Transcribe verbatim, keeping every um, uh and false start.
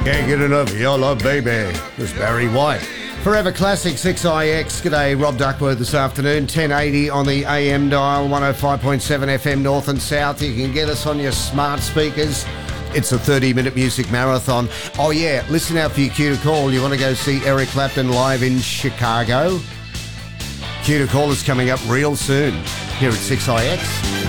Can't get enough your love, baby. There's Barry White. Forever Classic six I X. G'day, Rob Duckworth this afternoon. ten eighty on the A M dial, one oh five point seven F M north and south. You can get us on your smart speakers. It's a thirty-minute music marathon. Oh, yeah, listen out for your cue to call. You want to go see Eric Clapton live in Chicago? Cue to call is coming up real soon here at six I X.